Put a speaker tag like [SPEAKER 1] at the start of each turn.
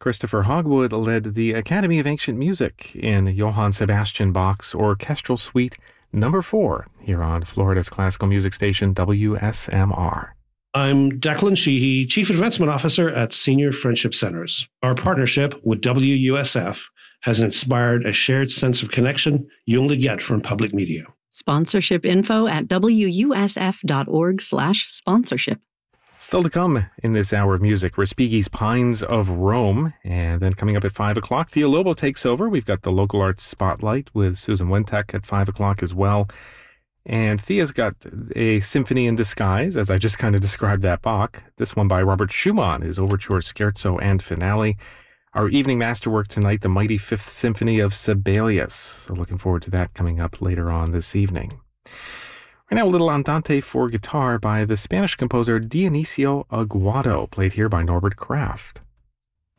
[SPEAKER 1] Christopher Hogwood led the Academy of Ancient Music in Johann Sebastian Bach's Orchestral Suite No. 4 here on Florida's classical music station, WSMR.
[SPEAKER 2] I'm Declan Sheehy, Chief Advancement Officer at Senior Friendship Centers. Our partnership with WUSF has inspired a shared sense of connection you only get from public media.
[SPEAKER 3] Sponsorship info at wusf.org/sponsorship.
[SPEAKER 1] Still to come in this hour of music, Respighi's Pines of Rome. And then coming up at 5 o'clock, Thea Lobo takes over. We've got the Local Arts Spotlight with Susan Wentek at 5 o'clock as well. And Thea's got a symphony in disguise, as I just kind of described that Bach. This one by Robert Schumann, his Overture, Scherzo, and Finale. Our evening masterwork tonight, the Mighty Fifth Symphony of Sibelius. So looking forward to that coming up later on this evening. Right now, a little Andante for guitar by the Spanish composer Dionisio Aguado, played here by Norbert Kraft.